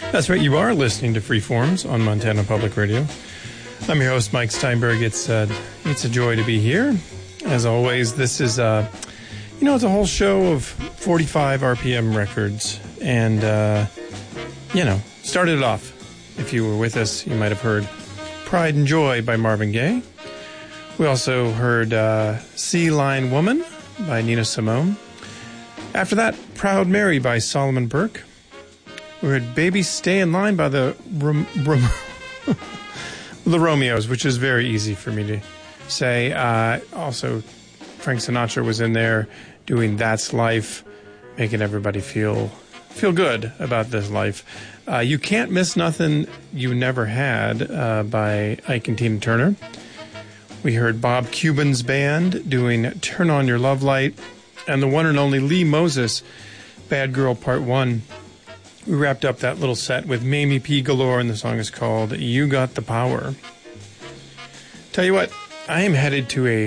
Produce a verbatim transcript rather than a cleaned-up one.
That's right, you are listening to Freeforms on Montana Public Radio. I'm your host, Mike Steinberg. It's uh, it's a joy to be here. As always, this is, uh, you know, it's a whole show of forty-five R P M records. And, uh, you know, started it off. If you were with us, you might have heard Pride and Joy by Marvin Gaye. We also heard uh, Sea Lion Woman by Nina Simone. After that, Proud Mary by Solomon Burke. We heard Baby Stay in Line by the Rom- Rom- the Romeos, which is very easy for me to say. Uh, also, Frank Sinatra was in there doing That's Life, making everybody feel feel good about this life. Uh, you Can't Miss Nothing You Never Had uh, by Ike and Tina Turner. We heard Bob Cuban's band doing Turn On Your Love Light, and the one and only Lee Moses, Bad Girl Part one. We wrapped up that little set with Mamie P. Galore, and the song is called You Got the Power. Tell you what, I am headed to a